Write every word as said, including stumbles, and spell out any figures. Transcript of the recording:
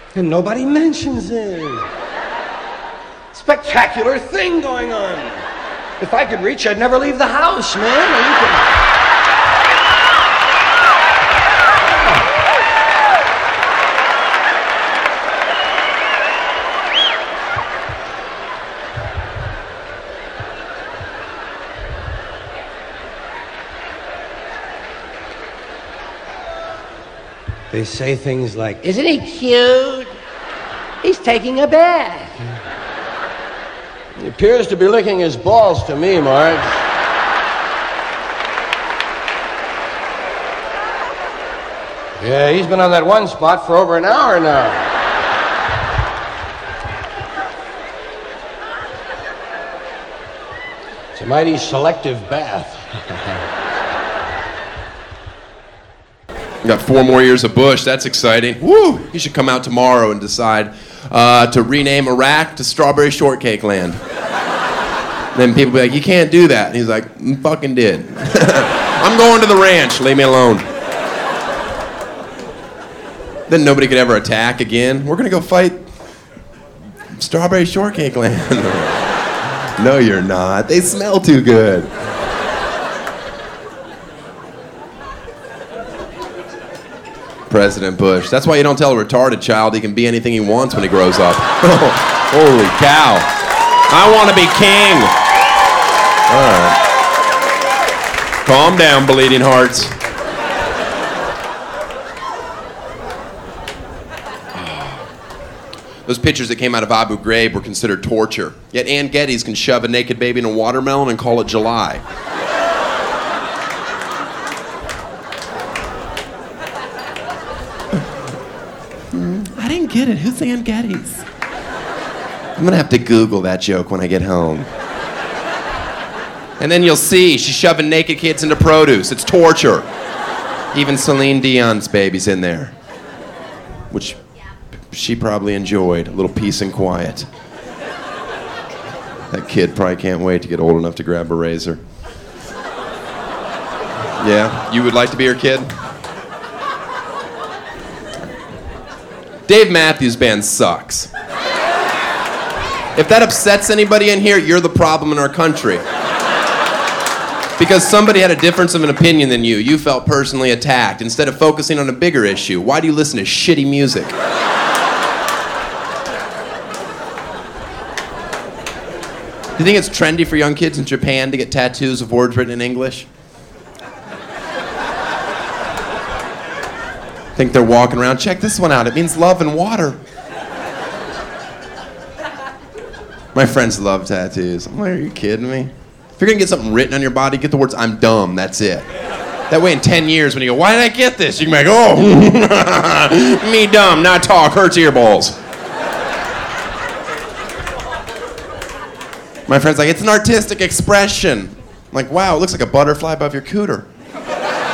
And nobody mentions it. Spectacular thing going on. If I could reach, I'd never leave the house, man. You can... They say things like, "Isn't he cute? He's taking a bath." He appears to be licking his balls to me, Marge. Yeah, he's been on that one spot for over an hour now. It's a mighty selective bath. We got four more years of Bush. That's exciting. Woo! He should come out tomorrow and decide uh, to rename Iraq to Strawberry Shortcake Land. Then people be like, "You can't do that." And he's like, "I fucking did." "I'm going to the ranch. Leave me alone." Then nobody could ever attack again. We're gonna go fight Strawberry Shortcake Land. No, you're not. They smell too good. President Bush. That's why you don't tell a retarded child he can be anything he wants when he grows up. Holy cow. I want to be king. All right. Calm down, bleeding hearts. Those pictures that came out of Abu Ghraib were considered torture. Yet Ann Geddes can shove a naked baby in a watermelon and call it July. I didn't get it. Who's Ann Geddes? I'm gonna have to Google that joke when I get home. And then you'll see she's shoving naked kids into produce. It's torture. Even Celine Dion's baby's in there, which she probably enjoyed. A little peace and quiet. That kid probably can't wait to get old enough to grab a razor. Yeah, you would like to be her kid? Dave Matthews Band sucks. If that upsets anybody in here, you're the problem in our country. Because somebody had a difference of an opinion than you, you felt personally attacked instead of focusing on a bigger issue. Why do you listen to shitty music? Do you think it's trendy for young kids in Japan to get tattoos of words written in English? Think they're walking around, check this one out, it means love and water. My friends love tattoos. I'm like, are you kidding me? If you're gonna get something written on your body, get the words, "I'm dumb," that's it. That way in ten years when you go, "Why did I get this?" You can be like, "Oh, me dumb, not talk, hurts earballs." My friend's like, "It's an artistic expression." I'm like, "Wow, it looks like a butterfly above your cooter."